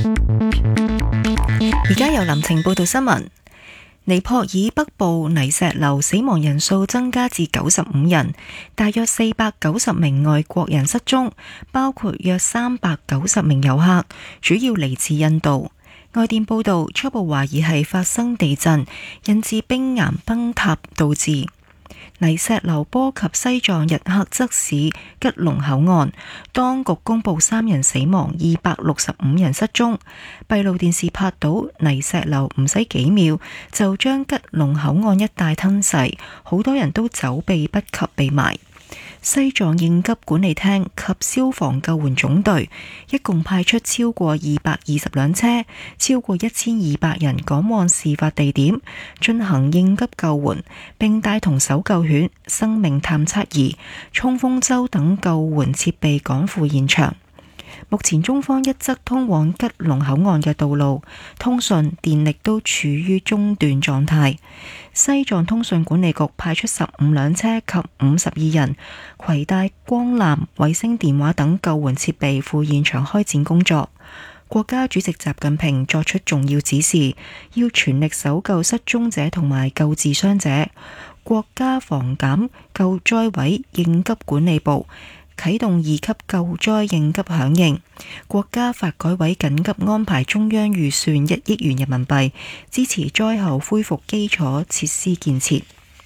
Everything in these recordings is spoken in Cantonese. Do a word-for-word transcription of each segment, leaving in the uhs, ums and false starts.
而家由林晴報道新聞。尼泊爾北部泥石流死亡人數增加至九十五人，大約四百九十名外國人失蹤，包括約三百九十名遊客，主要嚟自印度。外電報道，初步懷疑係發生地震，引致冰岩崩塌導致。泥石流波及西藏日喀則市吉隆口岸，當局公布三人死亡，二百六十五人失蹤。閉路電視拍到泥石流唔使幾秒就將吉隆口岸一帶吞噬，好多人都走避不及被埋。西藏應急管理廳及消防救援總隊一共派出超過二百二十輛車，超過一千二百人趕往事發地點進行應急救援，並帶同搜救犬、生命探測儀、衝鋒舟等救援設備趕赴現場。目前中方一側通往吉隆口岸嘅道路、通訊、電力都處於中斷狀態。西藏通訊管理局派出十五輛車及五十二人，攜帶光纜、衛星電話等救援設備赴現場開展工作。國家主席習近平作出重要指示，要全力搜救失蹤者同埋救治傷者。國家防減救災委應急管理部啟動二級救災應急響應，國家發改委緊急安排中央預算一億元人民幣，支持災後恢復基礎設施建設。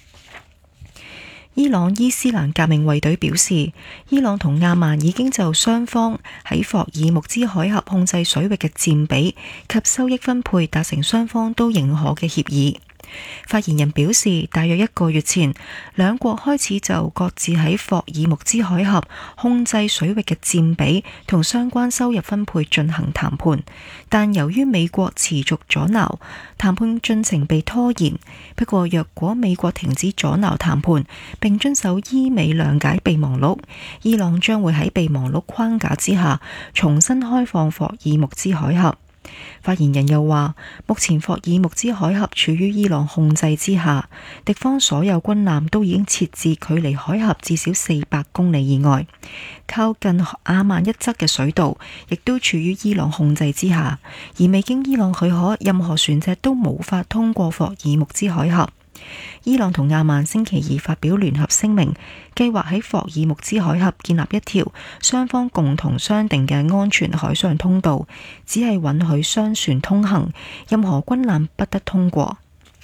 伊朗伊斯蘭革命衛隊表示，伊朗同阿曼已經就雙方喺霍爾木茲海峽控制水域嘅佔比及收益分配達成雙方都認可嘅協議。發言人表示，大約一個月前，兩國開始就各自喺霍爾木茲海峽控制水域嘅佔比同相關收入分配進行談判，但由於美國持續阻撓，談判進程被拖延。不過，若果美國停止阻撓談判並遵守伊美諒解備忘錄，伊朗將會喺備忘錄框架之下重新開放霍爾木茲海峽。發言人又話，目前霍爾木茲海峽處於伊朗控制之下，敵方所有軍艦都已經設置距離海峽至少四百公里以外，靠近阿曼一側嘅水道亦都處於伊朗控制之下，而未經伊朗許可，任何船隻都無法通過霍爾木茲海峽。伊朗同阿曼星期二發表聯合聲明，計劃喺霍爾木茲海峽建立一條雙方共同商定嘅安全海上通道，只係允許商船通行，任何軍艦不得通過。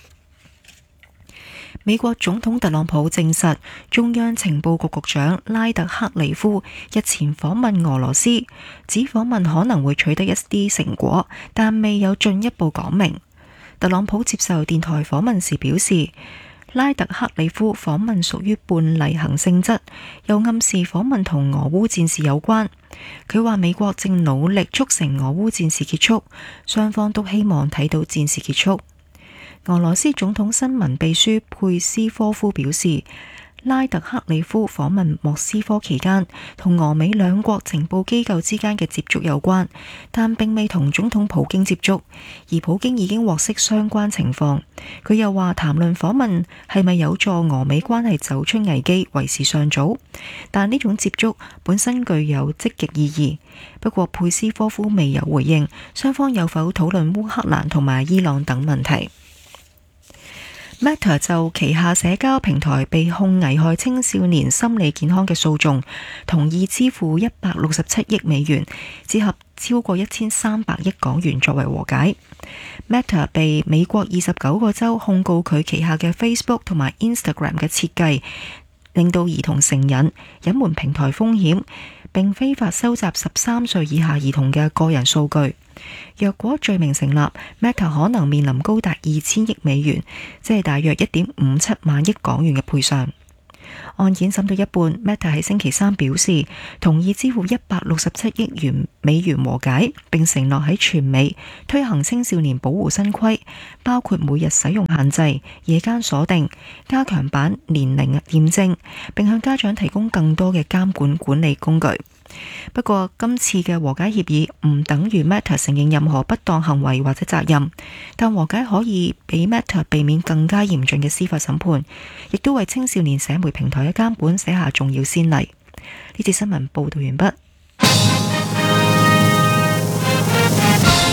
美國總統特朗普證實，中央情報局局長拉特克里夫日前訪問俄羅斯，指訪問可能會取得一啲成果，但未有進一步講明。特朗普接受電台訪問時表示，拉特克里夫訪問屬於半例行性質，又暗示訪問同俄烏戰事有關。佢話美國正努力促成俄烏戰事結束，雙方都希望睇到戰事結束。俄羅斯總統新聞秘書佩斯科夫表示，拉特克里夫訪問莫斯科期間，同俄美兩國情報機構之間嘅接觸有關，但並未同總統普京接觸，而普京已經獲悉相關情況。佢又話，談論訪問係咪有助俄美關係走出危機，為時尚早，但呢種接觸本身具有積極意義。不過佩斯科夫未有回應雙方有否討論烏克蘭同埋伊朗等問題。Meta 就旗下社交平台被控危害青少年心理健康嘅訴訟，同意支付一百六十七億美元，折合超過一千三百億港元作為和解。Meta 被美國二十九個州控告佢旗下嘅 Facebook 同埋 Instagram 嘅設計令到兒童成癮、隱瞞平台風險，並非法收集十三歲以下兒童嘅個人數據。若果罪名成立， Meta 可能面臨高達二千億美元，即係大約一點五七萬億港元嘅賠償。案件審到一半， Meta 喺星期三表示同意支付一百六十七億元美元和解，並承諾喺全美推行青少年保護新規，包括每日使用限制、夜間鎖定、加強版年齡驗證，並向家長提供更多嘅監管管理工具。不過今次嘅和解協議唔等於 Meta 承認任何不當行為或者責任，但和解可以俾 Meta 避免更加嚴峻嘅司法審判，亦都為青少年社媒平台嘅監管寫下重要先例。呢節新聞報道完畢。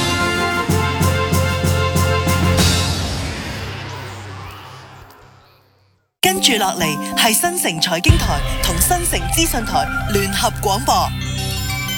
跟住落嚟係新城財經台同新城資訊台聯合廣播。